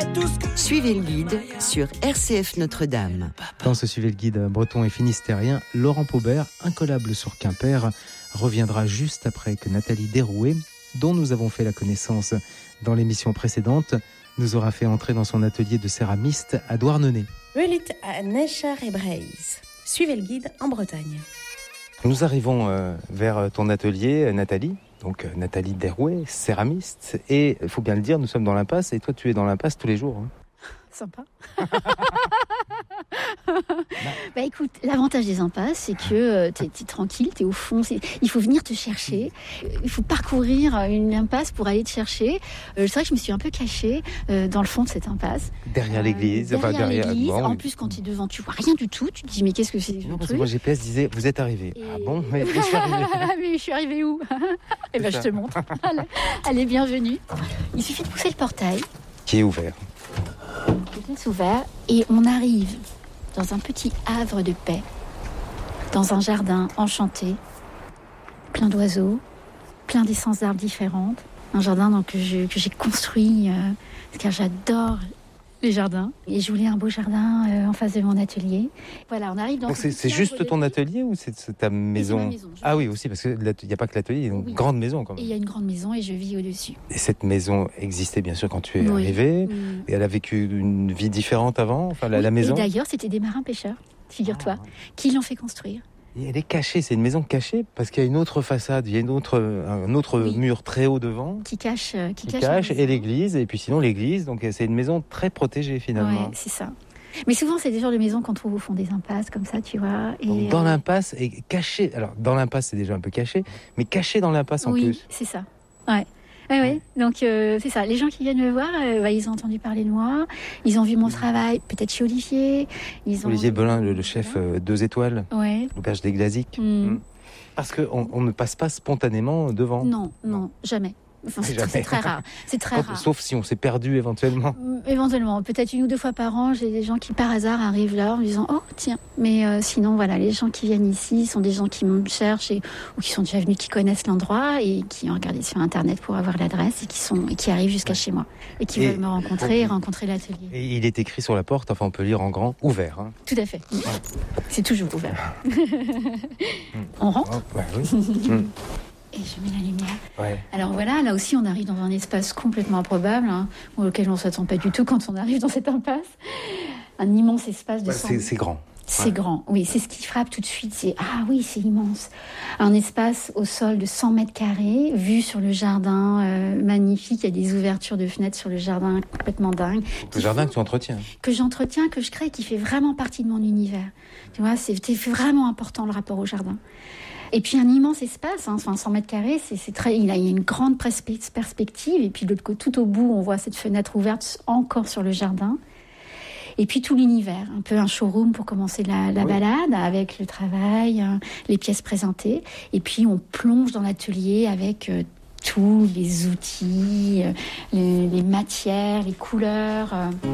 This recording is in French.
Suivez le guide sur RCF Notre-Dame. Dans ce Suivez le guide breton et finistérien, Laurent Paubert, incollable sur Quimper, reviendra juste après que Nathalie Derouet, dont nous avons fait la connaissance dans l'émission précédente, nous aura fait entrer dans son atelier de céramiste à Douarnenez. Welit à Necher et Breise. Suivez le guide en Bretagne. Nous arrivons vers ton atelier, Nathalie. Donc Nathalie Derouet, céramiste. Et il faut bien le dire, nous sommes dans l'impasse. Et toi, tu es dans l'impasse tous les jours. Hein. Sympa. Bah écoute, l'avantage des impasses, c'est que t'es tranquille, t'es au fond. Il faut venir te chercher. Il faut parcourir une impasse pour aller te chercher. C'est vrai que je me suis un peu cachée dans le fond de cette impasse. Derrière l'église. Derrière l'église. Bon, en plus, quand tu es devant, tu vois rien du tout. Tu te dis, mais qu'est-ce que c'est Non, parce que moi, GPS disait, vous êtes arrivé. Ah bon, mais je suis arrivé. Mais je suis arrivée où? Eh ben, je te montre. Allez, bienvenue. Il suffit de pousser le portail. Qui est ouvert. Je laisse ouvert et on arrive dans un petit havre de paix, dans un jardin enchanté, plein d'oiseaux, plein d'essences d'arbres différentes. Un jardin donc, que j'ai construit car j'adore les jardins. Et je voulais un beau jardin en face de mon atelier. Voilà, on arrive dans. Donc c'est juste ton atelier ou c'est ta maison? C'est ma maison. Ah oui, aussi, parce qu'il n'y a pas que l'atelier, il y a une grande maison quand même. Et il y a une grande maison et je vis au-dessus. Et cette maison existait bien sûr quand tu es arrivé. Et elle a vécu une vie différente avant, enfin la maison. Et d'ailleurs, c'était des marins-pêcheurs, figure-toi, qui l'ont fait construire. Et elle est cachée, c'est une maison cachée parce qu'il y a une autre façade, il y a un autre mur très haut devant qui cache et l'église, et puis sinon l'église, donc c'est une maison très protégée finalement. Ouais, c'est ça. Mais souvent c'est des genres de maisons qu'on trouve au fond des impasses comme ça, tu vois. Et donc, dans l'impasse et caché. Alors dans l'impasse c'est déjà un peu caché, mais caché dans l'impasse en plus. Oui, c'est ça. Ouais. Oui, donc c'est ça. Les gens qui viennent me voir, ils ont entendu parler de moi, ils ont vu mon travail, peut-être chez Olivier. Olivier Belin, le chef 2 étoiles, l'auberge des Glaziques. Parce qu'on ne passe pas spontanément devant. Non, jamais. Enfin, c'est très rare. C'est très rare. Sauf si on s'est perdu éventuellement. Éventuellement, peut-être 1 ou 2 fois par an, j'ai des gens qui par hasard arrivent là en me disant oh tiens. Mais sinon voilà, les gens qui viennent ici sont des gens qui me cherchent ou qui sont déjà venus, qui connaissent l'endroit et qui ont regardé sur internet pour avoir l'adresse et qui arrivent jusqu'à chez moi et qui veulent me rencontrer et rencontrer l'atelier. Et il est écrit sur la porte, enfin on peut lire en grand, ouvert. Hein. Tout à fait. C'est toujours ouvert. On rentre. Oui. Et je mets la lumière. Ouais. Alors voilà, là aussi on arrive dans un espace complètement improbable, auquel on ne s'attend pas du tout quand on arrive dans cette impasse. Un immense espace de 100 mètres. C'est grand. C'est grand, oui, c'est ce qui frappe tout de suite, c'est c'est immense. Un espace au sol de 100 mètres carrés, vue sur le jardin magnifique, il y a des ouvertures de fenêtres sur le jardin complètement dingue. Le jardin que tu entretiens. Que j'entretiens, que je crée, qui fait vraiment partie de mon univers. Tu vois, c'est vraiment important le rapport au jardin. Et puis un immense espace, 100 mètres carrés, il y a une grande perspective. Et puis de l'autre côté, tout au bout, on voit cette fenêtre ouverte encore sur le jardin. Et puis tout l'univers, un peu un showroom pour commencer la balade, avec le travail, les pièces présentées. Et puis on plonge dans l'atelier avec tous les outils, les matières, les couleurs.